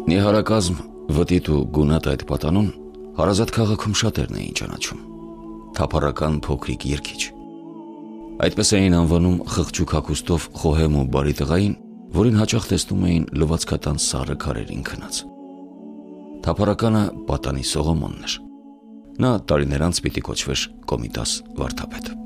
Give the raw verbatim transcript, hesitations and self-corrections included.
Նիհարակազմ, վտիտ ու գունատ այդ պատանուն հարազատ քաղաքում շատերն էին ճանաչում, թափառական փոքրիկ երգիչ։ Այդպես էին անվանում խղճուկ հագուստով խոհեմ ու բարի տղային, որին հաճախ տեսնում էին լվացքատան սառը քարերին քնած։ Թափառականը պատանի Սողոմոնն էր։ Նա տարիներ անց պիտի կոչվեր Կոմիտաս վարդապետ։